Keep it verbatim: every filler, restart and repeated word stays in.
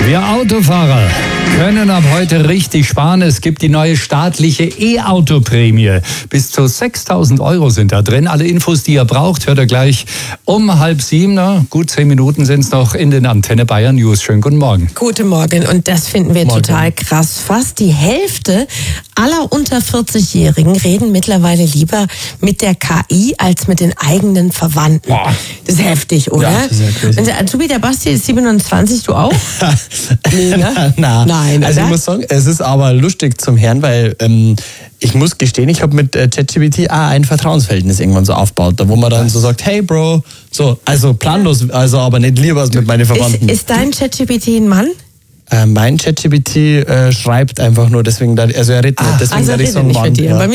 Wir Autofahrer können ab heute richtig sparen. Es gibt die neue staatliche E-Auto-Prämie. Bis zu sechstausend Euro sind da drin. Alle Infos, die ihr braucht, hört ihr gleich um halb sieben. Na, gut zehn Minuten sind es noch in den Antenne Bayern News. Schönen guten Morgen. Guten Morgen. Und das finden wir Morgen. total krass. Fast die Hälfte aller unter vierzig-Jährigen reden mittlerweile lieber mit der K I als mit den eigenen Verwandten. Boah. Das ist heftig, oder? Ja, das ist ja crazy. Und der Azubi, der Basti ist siebenundzwanzig, du auch? Nee, ne? Na, Nein, also oder? ich muss sagen, es ist aber lustig zum Hören, weil ähm, ich muss gestehen, ich habe mit äh, ChatGPT auch ein Vertrauensverhältnis irgendwann so aufgebaut, da wo man dann so sagt, hey Bro, so, also planlos, also aber nicht lieber mit meinen Verwandten. Ist, ist dein ChatGPT ein Mann? Äh, mein ChatGPT äh, schreibt einfach nur, deswegen, da, also er redet nicht, deswegen also werde ich redet so ein nicht Mann. mit dir. Ja. Bei